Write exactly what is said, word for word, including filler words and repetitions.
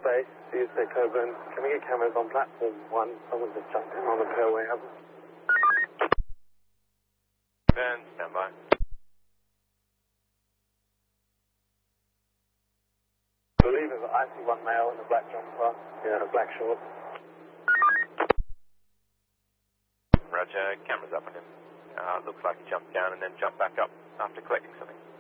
Base, C S A Coburn. Can we get cameras on platform one? Someone's just jumped in on the tailway, hasn't it? Van, stand by. I believe there's I see one male in a black jumper, yeah, a black short. Roger, cameras up on him. Uh, looks like he jumped down and then jumped back up after collecting something.